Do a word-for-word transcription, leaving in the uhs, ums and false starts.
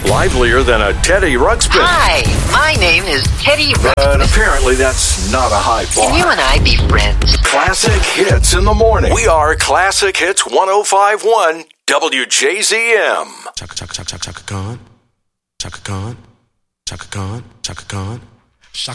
livelier than a Teddy Ruxpin. Hi, my name is Teddy Ruxpin. But apparently that's not a high bar. Can you and I be friends? Classic Hits in the morning. We are Classic Hits one oh five point one W J Z M. Chaka chaka chaka chaka Khan. Chaka Khan. Chaka Khan. Chaka Khan.